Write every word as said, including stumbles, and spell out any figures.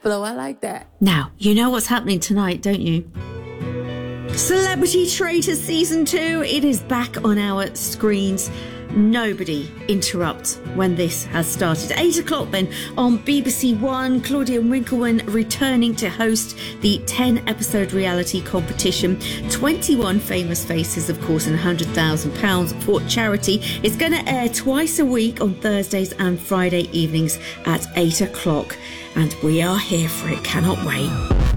Flo, I like that. Now, you know what's happening tonight, don't you? Celebrity Traitors Season two. It is back on our screens. Nobody interrupt when this has started. Eight o'clock then on B B C One. Claudia Winkleman returning to host the ten episode reality competition. twenty-one famous faces, of course, and one hundred thousand pounds for charity. It's going to air twice a week on Thursdays and Friday evenings at eight o'clock. And we are here for it. Cannot wait.